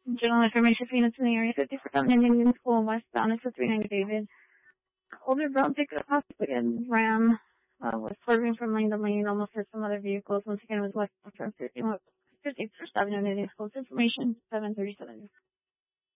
General information for units in the area: 54 Fountain Indian School westbound is for 390 David. Older brown pickup, possibly a Ram, was swerving from lane to lane, almost hit some other vehicles. Once again, it was west from 50 for 7 Indian Schools. Information 737.